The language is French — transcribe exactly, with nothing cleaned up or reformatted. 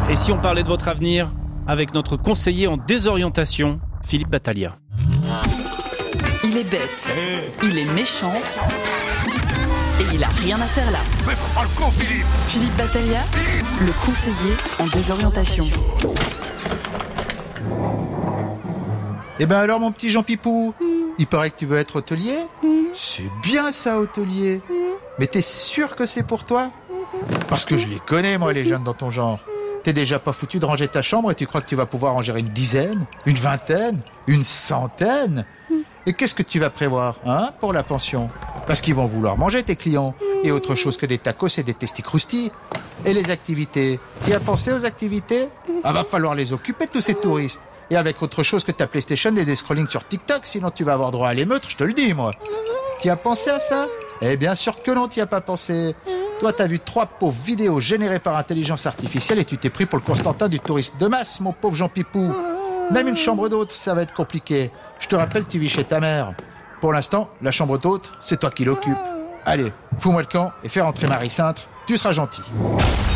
Et si on parlait de votre avenir avec notre conseiller en désorientation, Philippe Battaglia. Il est bête, il est méchant et il a rien à faire là. Mais faut pas le con, Philippe. Philippe Battaglia, le conseiller en désorientation. Eh ben alors mon petit Jean Pipou, il paraît que tu veux être hôtelier ? C'est bien ça, hôtelier. Mais t'es sûr que c'est pour toi ? Parce que je les connais, moi, les jeunes dans ton genre. T'es déjà pas foutu de ranger ta chambre et tu crois que tu vas pouvoir en gérer une dizaine, une vingtaine, une centaine ? Et qu'est-ce que tu vas prévoir, hein, pour la pension ? Parce qu'ils vont vouloir manger, tes clients. Et autre chose que des tacos et des testicroustilles. Et les activités ? Tu y as pensé aux activités ? Ah, va falloir les occuper, tous ces touristes. Et avec autre chose que ta PlayStation et des scrollings sur TikTok, sinon tu vas avoir droit à l'émeute, je te le dis, moi. Tu as pensé à ça ? Eh bien sûr que non, tu y as pas pensé. Toi, t'as vu trois pauvres vidéos générées par intelligence artificielle et tu t'es pris pour le Constantin du touriste de masse, mon pauvre Jean Pipou. Même une chambre d'hôte, ça va être compliqué. Je te rappelle, tu vis chez ta mère. Pour l'instant, la chambre d'hôte, c'est toi qui l'occupes. Allez, fous-moi le camp et fais rentrer Marie Cintre, tu seras gentil.